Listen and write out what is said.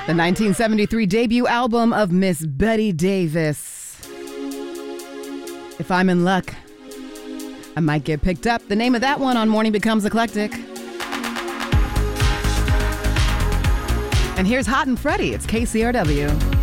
The 1973 debut album of Miss Betty Davis. If I'm in luck, I might get picked up. The name of that one on Morning Becomes Eclectic. And here's Hot and Freddie. It's KCRW.